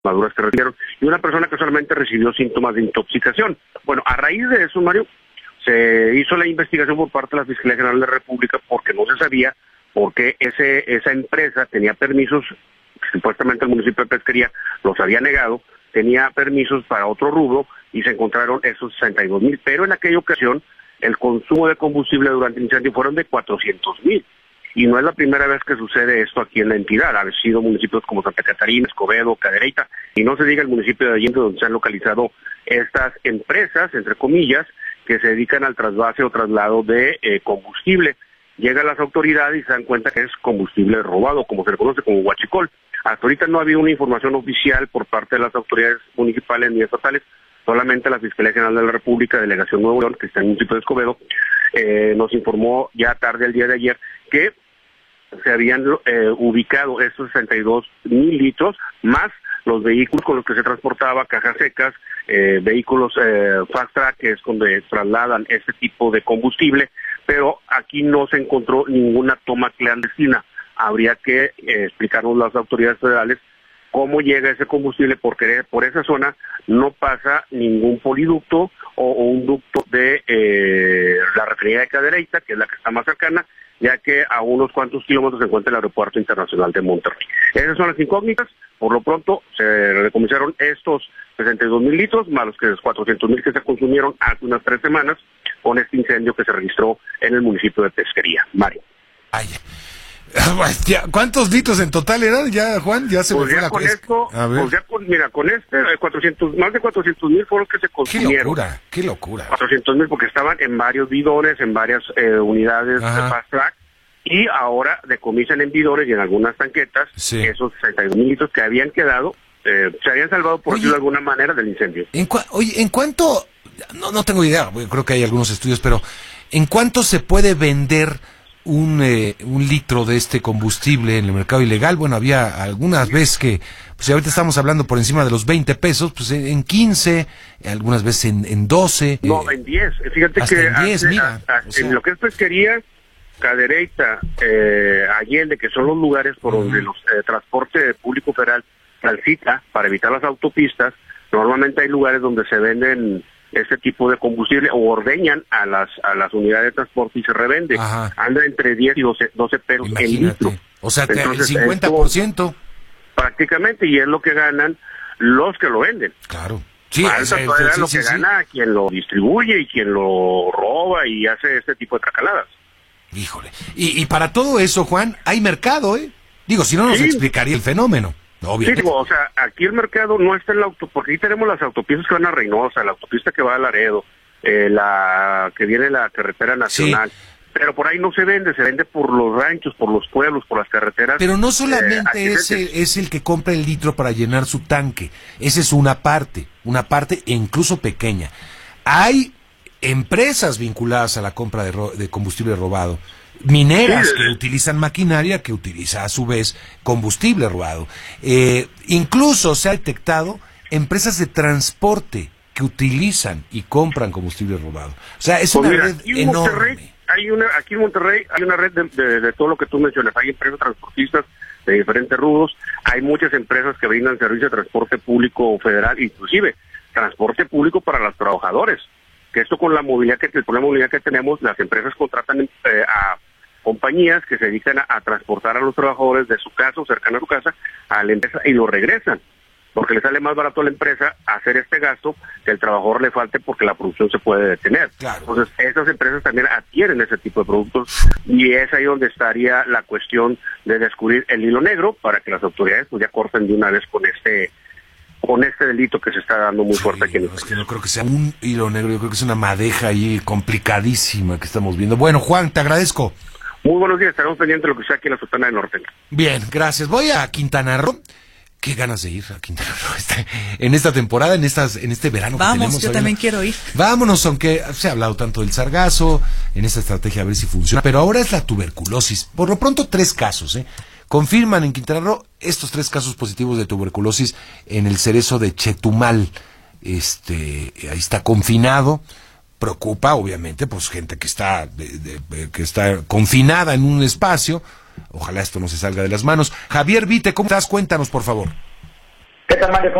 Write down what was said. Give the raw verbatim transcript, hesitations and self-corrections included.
quemaduras que recibieron, y una persona que solamente recibió síntomas de intoxicación. Bueno, a raíz de eso, Mario, se hizo la investigación por parte de la Fiscalía General de la República porque no se sabía por qué ese, esa empresa tenía permisos, supuestamente el municipio de Pesquería los había negado, tenía permisos para otro rubro y se encontraron esos sesenta y dos mil, pero en aquella ocasión el consumo de combustible durante el incendio fueron de cuatrocientos mil. Y no es la primera vez que sucede esto aquí en la entidad. Ha sido municipios como Santa Catarina, Escobedo, Cadereyta, y no se diga el municipio de Allende, donde se han localizado estas empresas, entre comillas, que se dedican al trasvase o traslado de eh, combustible. Llegan las autoridades y se dan cuenta que es combustible robado, como se le conoce como huachicol. Hasta ahorita no ha habido una información oficial por parte de las autoridades municipales ni estatales, solamente la Fiscalía General de la República, Delegación Nuevo León, que está en el municipio de Escobedo, eh, nos informó ya tarde el día de ayer que se habían eh, ubicado estos sesenta y dos mil litros, más los vehículos con los que se transportaba, cajas secas, eh, vehículos eh, fast track, que es donde trasladan este tipo de combustible, pero aquí no se encontró ninguna toma clandestina. Habría que eh, explicarnos las autoridades federales cómo llega ese combustible, porque por esa zona no pasa ningún poliducto o, o un ducto de eh, la refinería de Cadereyta, que es la que está más cercana, ya que a unos cuantos kilómetros se encuentra el Aeropuerto Internacional de Monterrey. Esas son las incógnitas. Por lo pronto se decomisaron estos sesenta y dos mil litros, más los que los cuatrocientos mil que se consumieron hace unas tres semanas con este incendio que se registró en el municipio de Pesquería. Mario. Ay. ¿Cuántos litros en total eran ya, Juan? Ya se pues me fue ya la con esto, pues ya con, mira, con este, cuatrocientos, más de cuatrocientos mil fueron los que se consumieron. Qué locura, qué locura. cuatrocientos mil porque estaban en varios bidones, en varias eh, unidades Ajá. de fast track, y ahora decomisan en bidones y en algunas tanquetas sí. esos sesenta y dos mil litros que habían quedado, eh, se habían salvado por decirlo de alguna manera del incendio. En cua- oye, ¿en cuánto? No, no tengo idea, creo que hay algunos estudios, pero ¿en cuánto se puede vender un eh, un litro de este combustible en el mercado ilegal? Bueno, había algunas veces que, pues ahorita estamos hablando por encima de los veinte pesos, pues en, en quince, algunas veces en, en doce. No, eh, en diez. Fíjate hasta que en diez, hace, mira. A, a, o sea, en lo que es Pesquería, Cadereyta, eh, Allende, que son los lugares por uh-huh. donde los eh, transporte público federal transita para evitar las autopistas, normalmente hay lugares donde se venden este tipo de combustible o ordeñan a las a las unidades de transporte y se revende. Ajá. Anda entre diez y doce, doce pesos el litro. O sea, que el cincuenta por ciento. Prácticamente, y es lo que ganan los que lo venden. Claro. Sí, Falta es, todavía sí, lo sí, que sí. gana quien lo distribuye y quien lo roba y hace este tipo de tracaladas. Híjole. Y, y para todo eso, Juan, hay mercado, ¿eh? Digo, si no nos sí. explicaría el fenómeno. Obviamente. Sí, digo, o sea, aquí el mercado no está en la auto, porque aquí tenemos las autopistas que van a Reynosa, la autopista que va a Laredo, eh, la que viene la carretera nacional, sí. pero por ahí no se vende, se vende por los ranchos, por los pueblos, por las carreteras. Pero no solamente eh, es, el, es el que compra el litro para llenar su tanque, esa es una parte, una parte incluso pequeña. Hay empresas vinculadas a la compra de, ro- de combustible robado, mineras sí, que utilizan maquinaria que utiliza a su vez combustible robado. Eh, incluso se ha detectado empresas de transporte que utilizan y compran combustible robado. O sea, es pues una mira, red aquí en enorme. Monterrey, hay una, aquí en Monterrey hay una red de, de, de todo lo que tú mencionas. Hay empresas transportistas de diferentes rubros, hay muchas empresas que brindan servicio de transporte público federal, inclusive transporte público para los trabajadores. Que esto con la movilidad que con la movilidad que tenemos, las empresas contratan eh, a compañías que se dedican a, a transportar a los trabajadores de su casa o cercana a su casa a la empresa y lo regresan, porque le sale más barato a la empresa hacer este gasto que el trabajador le falte porque la producción se puede detener. Claro. Entonces, estas empresas también adquieren ese tipo de productos y es ahí donde estaría la cuestión de descubrir el hilo negro para que las autoridades pues ya corten de una vez con este con este delito que se está dando muy sí, fuerte aquí en el no, país. Es que no creo que sea un hilo negro, yo creo que es una madeja ahí complicadísima que estamos viendo. Bueno, Juan, te agradezco. Muy buenos días, estaremos pendientes de lo que sea aquí en la Sultana del Norte. Bien, gracias. Voy a Quintana Roo. Qué ganas de ir a Quintana Roo en esta temporada, en estas, en este verano. Vamos, que tenemos, yo hoy, también quiero ir. Vámonos, aunque se ha hablado tanto del sargazo, en esta estrategia a ver si funciona. Pero ahora es la tuberculosis. Por lo pronto, tres casos, ¿eh? Confirman en Quintana Roo estos tres casos positivos de tuberculosis en el cerezo de Chetumal. Este, ahí está confinado. Preocupa, obviamente, pues gente que está, de, de, de, que está confinada en un espacio. Ojalá esto no se salga de las manos. Javier Vite, ¿cómo estás? Cuéntanos, por favor. ¿Qué tal, Mario?